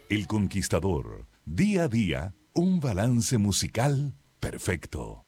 El Conquistador. Día a día, un balance musical perfecto.